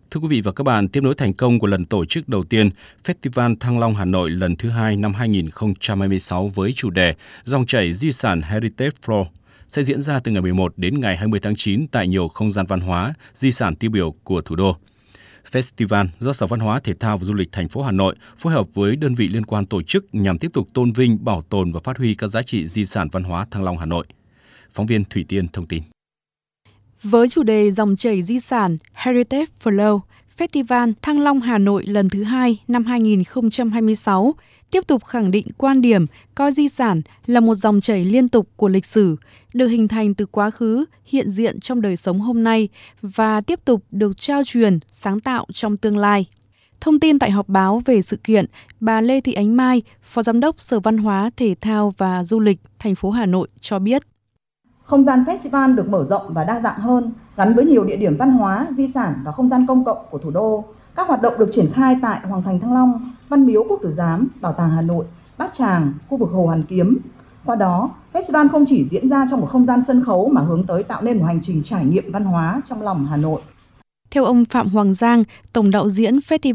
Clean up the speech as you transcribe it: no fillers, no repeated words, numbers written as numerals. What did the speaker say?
Thưa quý vị và các bạn, tiếp nối thành công của lần tổ chức đầu tiên, Festival Thăng Long Hà Nội lần thứ 2 năm 2026 với chủ đề Dòng chảy di sản Heritage Flow sẽ diễn ra từ ngày 11 đến ngày 20 tháng 9 tại nhiều không gian văn hóa, di sản tiêu biểu của thủ đô. Festival do Sở Văn hóa Thể thao và Du lịch thành phố Hà Nội phối hợp với đơn vị liên quan tổ chức nhằm tiếp tục tôn vinh, bảo tồn và phát huy các giá trị di sản văn hóa Thăng Long Hà Nội. Phóng viên Thủy Tiên thông tin. Với chủ đề Dòng chảy di sản Heritage Flow, Festival Thăng Long Hà Nội lần thứ 2 năm 2026 tiếp tục khẳng định quan điểm coi di sản là một dòng chảy liên tục của lịch sử, được hình thành từ quá khứ, hiện diện trong đời sống hôm nay và tiếp tục được trao truyền, sáng tạo trong tương lai. Thông tin tại họp báo về sự kiện, bà Lê Thị Ánh Mai, Phó Giám đốc Sở Văn hóa, Thể thao và Du lịch thành phố Hà Nội cho biết. Không gian festival được mở rộng và đa dạng hơn, gắn với nhiều địa điểm văn hóa, di sản và không gian công cộng của thủ đô. Các hoạt động được triển khai tại Hoàng thành Thăng Long, Văn miếu Quốc tử Giám, Bảo tàng Hà Nội, Bát Tràng, khu vực Hồ Hoàn Kiếm. Qua đó, festival không chỉ diễn ra trong một không gian sân khấu mà hướng tới tạo nên một hành trình trải nghiệm văn hóa trong lòng Hà Nội. Theo ông Phạm Hoàng Giang, Tổng đạo diễn Festival